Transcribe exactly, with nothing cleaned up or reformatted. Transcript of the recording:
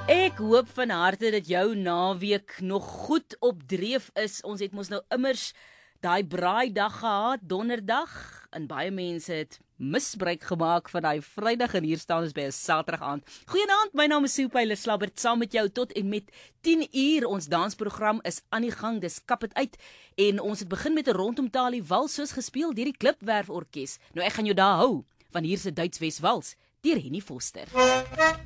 Ek hoop van harte dat jou naweek nog goed op dreef is. Ons het mos nou immers daai braaidag gehad, donderdag, en baie mense het misbruik gemaak van daai Vrydag en hier staan ons by 'n Saterdag aand. Goeienaand, my naam is Sue Pyler Slabbert, saam met jou tot en met tien uur. Ons dansprogram is aan die gang, dis Kap het uit, en ons het begin met 'n rondomtalie wals soos gespeel deur die Klipwerf Orkees. Nou ek gaan jou daar hou, want hier's 'n Duits Wes wals deur Henny Foster.